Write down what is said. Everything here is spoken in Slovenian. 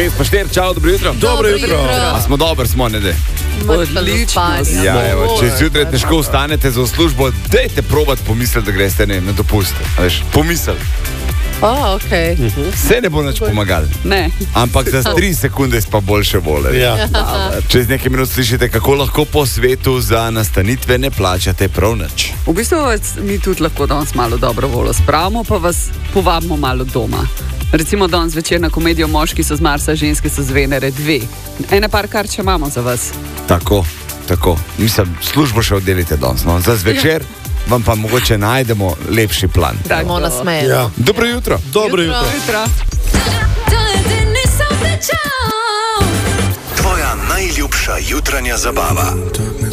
6:04, čau, dobro jutro. Dobro jutro. A smo dobro, smo, ne de? Odlično. Ja, evo, če zjutraj težko vstanete za službo, dajte probat pomisliti, da greste na dopust. Veš, pomisel. Okay. Vse ne bo nič pomagal. Ne. Ampak za 3 sekunde pa boljše vole. Ja. Čez nekaj minut slišite, kako lahko po svetu za nastanitve ne plačate prav nič. V bistvu mi tudi lahko danes malo dobro voljo spravimo, pa vas povabimo malo doma. Recimo danes večer na komedijo Moški so z Marsa, ženske so z Venere 2. Ene par kar če imamo za vas. Tako. Mislim, službo še oddelite danes. No. Za zvečer vam pa mogoče najdemo lepši plan. Dajmo na smeje. Ja. Dobro jutro. Dobro jutro. Tvoja najljubša jutranja zabava.